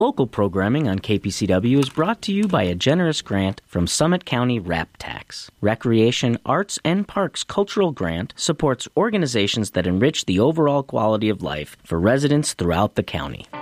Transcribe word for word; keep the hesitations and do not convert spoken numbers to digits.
Local programming on K P C W is brought to you by a generous grant from Summit County RAP Tax. Recreation, Arts, and Parks Cultural Grant supports organizations that enrich the overall quality of life for residents throughout the county.